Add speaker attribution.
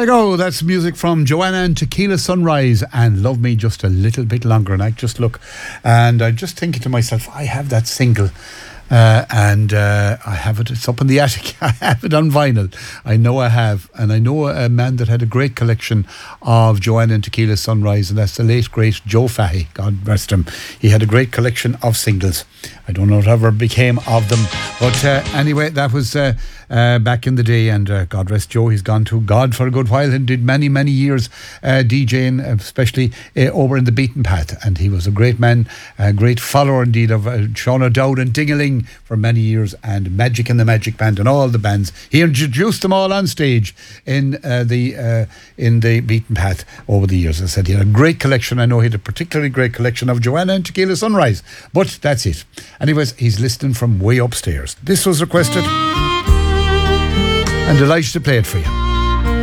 Speaker 1: go. That's music from Joanna and Tequila Sunrise and Love Me Just a Little Bit Longer. And I just look and I'm just thinking to myself, I have that single. And I have it, it's up in the attic. I have it on vinyl. I know I have. And I know a man that had a great collection of Joanna and Tequila Sunrise, and that's the late, great Joe Fahey, God rest him. He had a great collection of singles. I don't know whatever became of them. But anyway, that was back in the day, and God rest Joe, he's gone to God for a good while and did many, many years DJing, especially over in the Beaten Path. And he was a great man, a great follower indeed of Sean O'Dowd and Dingaling for many years, and Magic and the Magic Band and all the bands. He introduced them all on stage in the Beaten Path over the years. As I said, he had a great collection. I know he had a particularly great collection of Joanna and Tequila Sunrise. But that's it. Anyways, he's listening from way upstairs. This was requested and delighted to play it for you.